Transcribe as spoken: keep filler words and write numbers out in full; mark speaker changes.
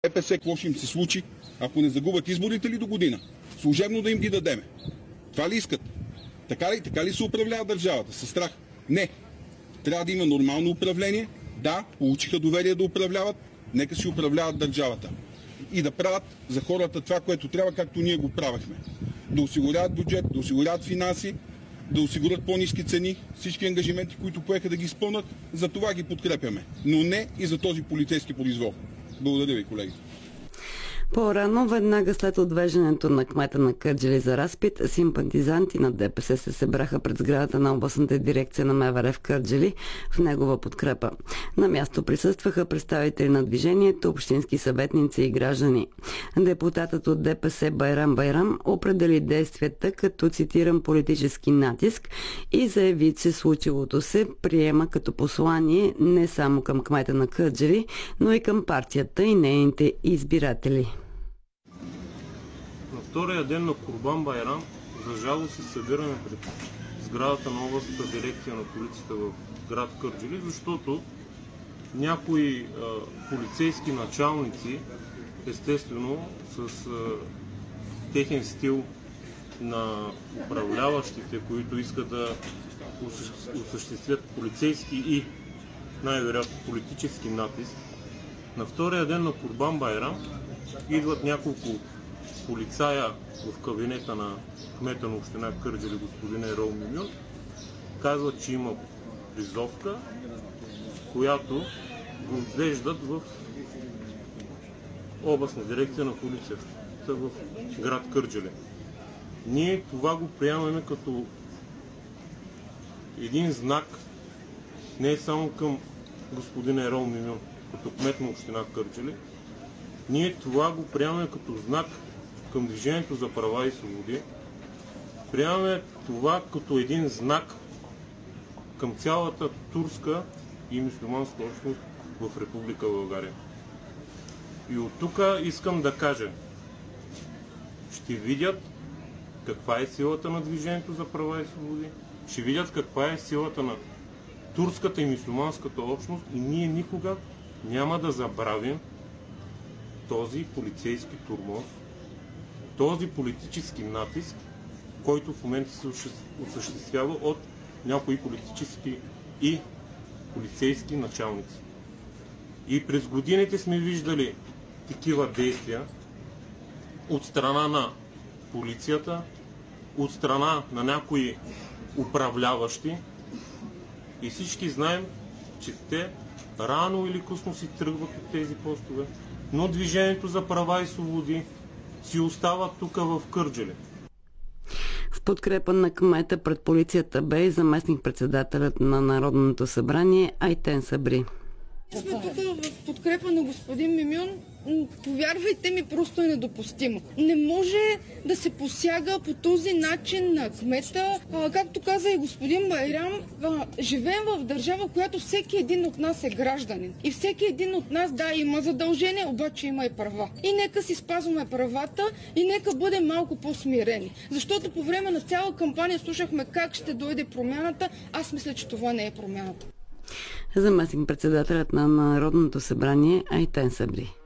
Speaker 1: ДПС, какво ще им се случи, ако не загубят изборите ли до година? Служебно да им ги дадеме. Това ли искат? Така ли, така ли се управлява държавата? Със страх? Не. Трябва да има нормално управление. Да, получиха доверие да управляват. Нека си управляват държавата. И да правят за хората това, което трябва, както ние го правихме. Да осигуряват бюджет, да осигуряват финанси, да осигурят по-ниски цени, всички ангажименти, които поеха да ги изпълнят, за това ги подкрепяме. Но не и за този полицейски произвол. Благодаря ви, колеги.
Speaker 2: По-рано, веднага след отвеждането на кмета на Кърджали за разпит, симпатизанти на ДПС се събраха пред сградата на областната дирекция на МВР в Кърджали в негова подкрепа. На място присъстваха представители на движението, общински съветници и граждани. Депутатът от ДПС Байрам Байрам определи действията като, цитирам, политически натиск и заяви, че случилото се приема като послание не само към кмета на Кърджали, но и към партията и нейните избиратели.
Speaker 3: На втория ден на Курбан Байрам, за жалост, се събираме пред сградата на областната дирекция на полицията в град Кърджали, защото някои а, полицейски началници, естествено с а, техен стил на управляващите, които искат да осъществят полицейски и най-вероятно политически натиск, на втория ден на Курбан Байрам идват няколко полицая в кабинета на кмета на община Кърджали, господин Ерол Мимюн, казват, че има призовка, с която го отвеждат в областна дирекция на полицията в град Кърджали. Ние това го приемаме като един знак не само към господин Ерол Мимюн, като кмет на община Кърджали. Ние това го приемаме като знак към Движението за права и свободи. Приемаме това като един знак към цялата турска и мюсюлманска общност в Република България. И от тук искам да кажа, ще видят каква е силата на Движението за права и свободи, ще видят каква е силата на турската и мюсюлманската общност и ние никога няма да забравим този полицейски турмоз, този политически натиск, който в момента се осъществява от някои политически и полицейски началници. И през годините сме виждали такива действия от страна на полицията, от страна на някои управляващи и всички знаем, че те рано или късно си тръгват от тези постове, но Движението за права и свободи си остава тук в Кърджали.
Speaker 2: В подкрепа на кмета пред полицията бе и заместник-председателят на Народното събрание Айтен Сабри.
Speaker 4: Сме тук в подкрепа на господин Мимюн. Повярвайте ми, просто е недопустимо. Не може да се посяга по този начин на кмета. А, както каза и господин Байрам, а, живеем в държава, в която всеки един от нас е гражданин. И всеки един от нас, да, има задължения, обаче има и права. И нека си спазваме правата и нека бъдем малко по-смирени. Защото по време на цяла кампания слушахме как ще дойде промяната. Аз мисля, че това не е промяната.
Speaker 2: Заместник-председателят на Народното събрание Айтен Сабри.